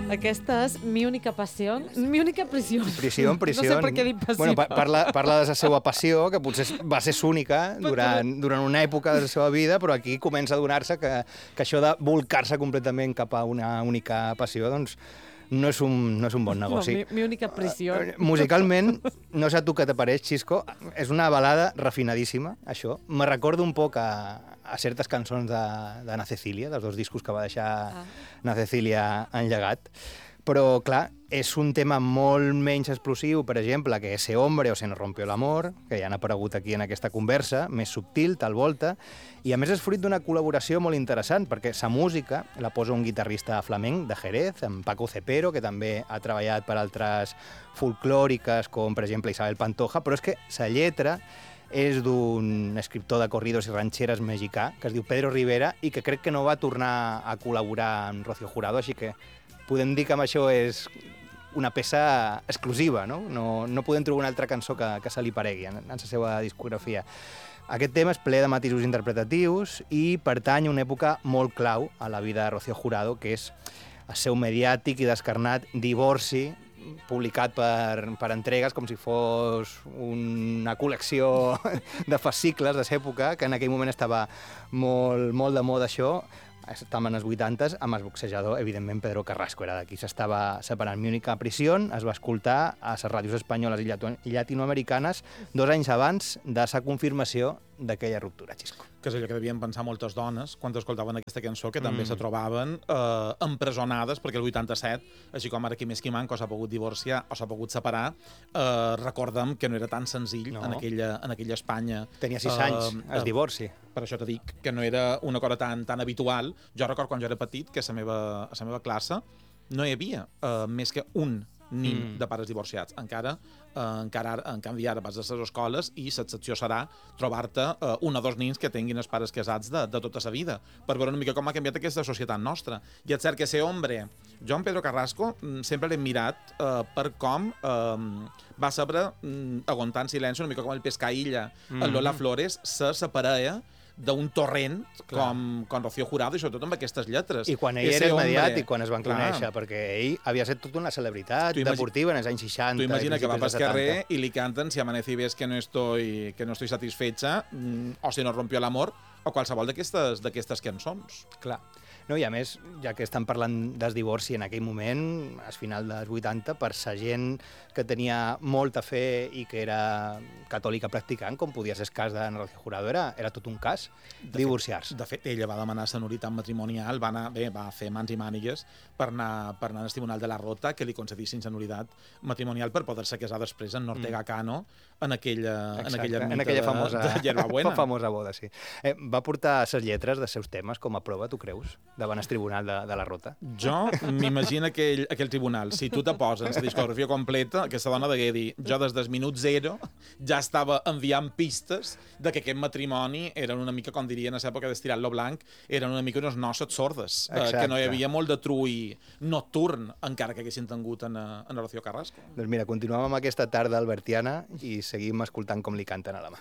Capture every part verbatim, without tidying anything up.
Aquesta és mi única passió. Mi única prisió. Prisió, prisió. No sé per què dic passió. Bueno, pa parla, parla de la seva passió, que potser va ser única durant, durant una època de la seva vida, però aquí comença a donar-se que, que això de volcar-se completament cap a una única passió, doncs, no és un, no és un bon negoci. No, mi, mi única prisió. Uh, musicalment, no sé a tu què t'apareix, Xisco, és una balada refinadíssima, això. Me recordo un poc a, a certes cançons de, de Na Cecília, dels dos discos que va deixar ah. Na Cecília en llegat. Però, clar, és un tema molt menys explosiu, per exemple, que Ese hombre o Se nos rompió l'amor, que ja han aparegut aquí en aquesta conversa, més subtil, tal volta, i a més és fruit d'una col·laboració molt interessant, perquè sa música la posa un guitarrista flamenc de Jerez, en Paco Cepero, que també ha treballat per altres folclòriques, com per exemple Isabel Pantoja, però és que sa lletra és d'un escriptor de corridos i ranxeres mexicà, que es diu Pedro Rivera, i que crec que no va tornar a col·laborar amb Rocío Jurado, així que podem dir que amb això és una peça exclusiva, no? No, no podem trobar una altra cançó que, que se li paregui en, en la seva discografia. Aquest tema és ple de matisos interpretatius i pertany a una època molt clau a la vida de Rocío Jurado, que és el seu mediàtic i descarnat divorci, publicat per, per entregues com si fos una col·lecció de fascicles de l'època, que en aquell moment estava molt, molt de moda això. Estàvem en els vuitantes, amb el boxejador, evidentment, Pedro Carrasco. Era d'aquí s'estava separant. Mi única prisió es va escoltar a les ràdios espanyoles i llatinoamericanes dos anys abans de la confirmació d'aquella ruptura, Xisco. Que és allò que devien pensar moltes dones quan escoltaven aquesta cançó, que també mm. se trobaven eh, empresonades, perquè el vuitanta-set, així com ara qui més qui manco s'ha pogut divorciar o s'ha pogut separar, eh, recordem que no era tan senzill no. en, aquella, en aquella Espanya. Tenia sis eh, anys, el eh, divorci. Per això t'he dit que no era una cosa tan, tan habitual. Jo recordo quan jo era petit que a la meva, a la meva classe no hi havia eh, més que un nin mm. de pares divorciats. Encara, eh, encara en canvi, ara vas a les escoles i l'excepció serà trobar-te eh, un o dos nins que tinguin els pares casats de, de tota la vida, per veure una mica com ha canviat aquesta societat nostra. I és cert que ese hombre, jo en Pedro Carrasco, sempre l'he mirat eh, per com eh, va saber eh, aguantar en silenci, una mica com el Pescaïlla, mm. en Lola Flores, se separea d'un torrent com, com Rocío Jurado i sobretot amb aquestes lletres. I quan ell era mediàtic, quan es van conèixer, perquè ell havia estat tota una celebritat deportiva en els anys seixanta. Tu imagina que va pel carrer i li canten Si amanece y ves que no estoy, que no estoy satisfecha o Se nos rompió l'amor o qualsevol d'aquestes cançons. Clar. No, i a més, ja que estan parlant del divorci en aquell moment, al final dels vuitanta, per sa gent que tenia molta fe i que era catòlica practicant, com podia ser el cas de Rocío Jurado, era, era tot un cas divorciar-se. De fet, ella va demanar sonoritat matrimonial, va, anar, bé, va fer mans i mànigues per anar, per anar al Tribunal de la Rota que li concedissin sonoritat matrimonial per poder-se casar després en Ortega mm. Cano en aquella, en aquella, en aquella famosa, de, de Hierbabuena. famosa boda, sí. Eh, va portar les lletres dels seus temes com a prova, tu creus? Davant el Tribunal de, de la Rota. Jo m'imagino aquell, aquell tribunal. Si tu te poses la discografia completa, aquesta dona degué dir, jo des del minut zero ja estava enviant pistes de que aquest matrimoni eren una mica, com dirien a l'època d'Estirar-lo Blanc, eren una mica unes noces sordes, eh, que no hi havia molt de trull nocturn, encara que haguessin tingut en, en Rocío Carrasco. Doncs mira, continuem amb aquesta tarda albertiana i seguim escoltant com li canten a la mà.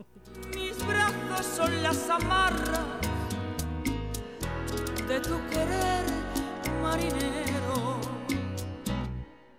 Mis brazos son las amarras de tu querer marinero.